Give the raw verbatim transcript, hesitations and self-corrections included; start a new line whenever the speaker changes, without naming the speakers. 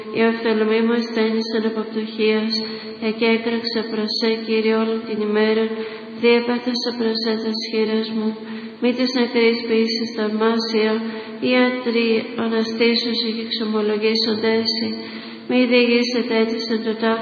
Η οφθαλμή μου ασθένησαν από πτωχίας, εκέκραξε προς σε, Κύριε, όλη την ημέρα, διέπαθασα προς σε τας χείρας μου. Μη της νεκρής ποιήσεις θαυμάσια, οι ιατροί αναστήσουσι και εξομολογήσονται εσύ. Μη διηγήσετε έτσι το τάφο